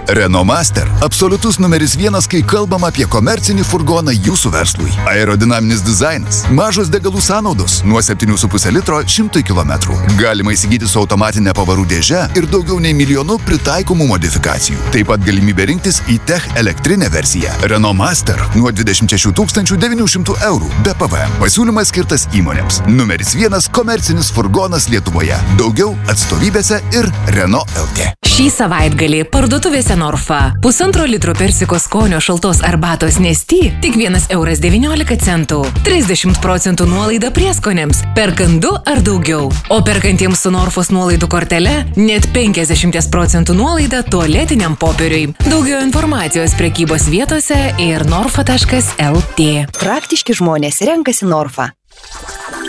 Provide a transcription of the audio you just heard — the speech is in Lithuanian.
Renault Master – absoliutus numeris 1, kai kalbam apie komercinį furgoną jūsų verslui. Aerodinaminis dizainas, mažos degalų sąnaudos nuo 7,5 litro 100 km. Galima įsigyti su automatinė pavarų dėže ir daugiau nei milijonu pritaikomų modifikacijų. Taip pat galimybė rinktis e-Tech elektrinę versiją. Renault Master nuo 26 900 eurų be PVM. Pasiūlymas skirtas įmonėms. Numeris 1 komercinis furgonas Lietuvoje. Daugiau atstovybėse ir Renault LT. Šį savaitgalį parduotuvėse Norfa. 1,5 litro persiko skonio šaltos arbatos Nesty tik 1,19 €. 30% nuolaida prieskoniams. Perkant 2 ar daugiau. O perkantiems su Norfos nuolaidų kortele net 50% nuolaida tualetiniam popieriui. Daugiau informacijos prekybos vietose ir norfa.lt. Praktiški žmonės renkasi Norfa.